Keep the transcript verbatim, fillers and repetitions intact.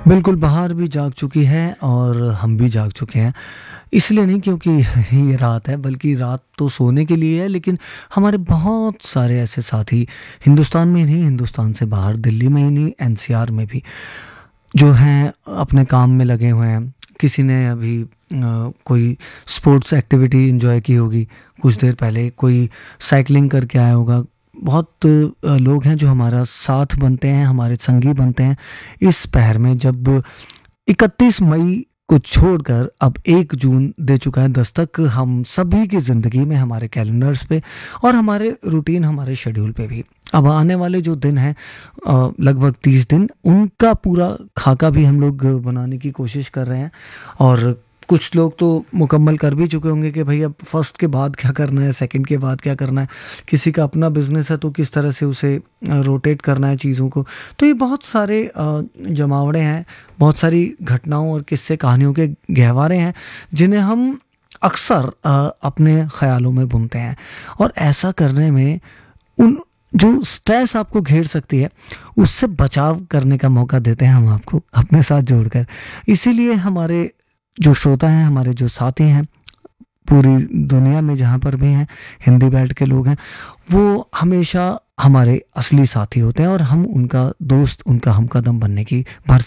बिल्कुल, बहार भी जाग चुकी है और हम भी जाग चुके हैं। इसलिए नहीं क्योंकि ये रात है, बल्कि रात तो सोने के लिए है, लेकिन हमारे बहुत सारे ऐसे साथी हिंदुस्तान में ही नहीं, हिंदुस्तान से बाहर, दिल्ली में ही नहीं, एनसीआर में भी, जो हैं अपने काम में लगे हुए हैं। किसी ने अभी अ, कोई स्पोर्ट्स एक्टिविटी एंजॉय की होगी कुछ देर पहले, कोई साइकिलिंग करके आया होगा। बहुत अ, लोग हैं जो हमारा साथ बनते हैं, हमारे संगी बनते हैं इस पहर में, जब इकतीस मई को छोड़कर अब एक जून दे चुका है दस्तक हम सभी की ज़िंदगी में, हमारे कैलेंडर्स पे और हमारे रूटीन, हमारे शेड्यूल पे भी। अब आने वाले जो दिन हैं, अ, लगभग तीस दिन, उनका पूरा खाका भी हम लोग बनाने की कोशिश कर रहे हैं। और कुछ लोग तो मुकम्मल कर भी चुके होंगे कि भाई अब फर्स्ट के बाद क्या करना है, सेकंड के बाद क्या करना है। किसी का अपना बिजनेस है तो किस तरह से उसे रोटेट करना है चीज़ों को। तो ये बहुत सारे अ, जमावड़े हैं, बहुत सारी घटनाओं और किस्से कहानियों के गहवारे हैं, जिन्हें हम अक्सर अ, अपने ख्यालों में बुनते हैं। और ऐसा करने में उन जो स्ट्रेस आपको घेर सकती है, उससे बचाव करने का मौका देते हैं हम आपको अपने साथ जोड़कर। इसीलिए हमारे जो श्रोता हैं, हमारे जो साथी हैं, पूरी दुनिया में जहाँ पर भी हैं, हिंदी बेल्ट के लोग हैं, वो हमेशा हमारे असली साथी होते हैं और हम उनका दोस्त, उनका हमकदम बनने की भर